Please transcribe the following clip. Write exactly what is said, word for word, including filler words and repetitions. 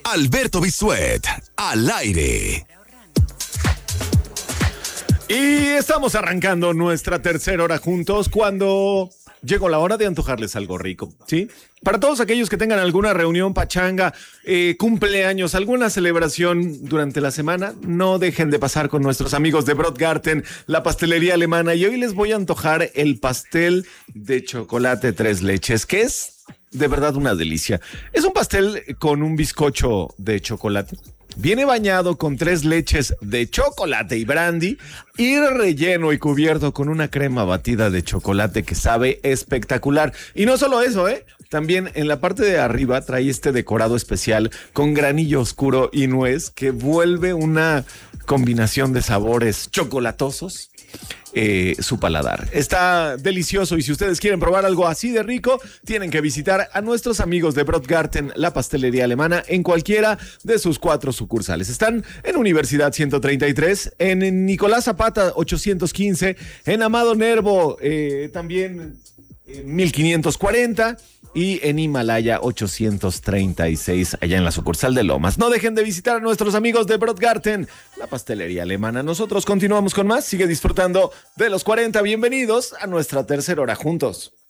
Alberto Bisuet, al aire. Y estamos arrancando nuestra tercera hora juntos cuando llegó la hora de antojarles algo rico, ¿sí? Para todos aquellos que tengan alguna reunión, pachanga, eh, cumpleaños, alguna celebración durante la semana, no dejen de pasar con nuestros amigos de Brotgarten, la pastelería alemana. Y hoy les voy a antojar el pastel de chocolate tres leches, que es de verdad una delicia. Es un pastel con un bizcocho de chocolate. Viene bañado con tres leches de chocolate y brandy y relleno y cubierto con una crema batida de chocolate que sabe espectacular. Y no solo eso, ¿eh? También en la parte de arriba trae este decorado especial con granillo oscuro y nuez que vuelve una combinación de sabores chocolatosos. Eh, su paladar. Está delicioso y si ustedes quieren probar algo así de rico, tienen que visitar a nuestros amigos de Brotgarten, la pastelería alemana, en cualquiera de sus cuatro sucursales. Están en Universidad ciento treinta y tres, en Nicolás Zapata ochocientos quince, en Amado Nervo eh, también eh, mil quinientos cuarenta y en Himalaya ochocientos treinta y seis, allá en la sucursal de Lomas. No dejen de visitar a nuestros amigos de Brotgarten, la pastelería alemana. Nosotros continuamos con más. Sigue disfrutando de los cuarenta. Bienvenidos a nuestra tercera hora juntos.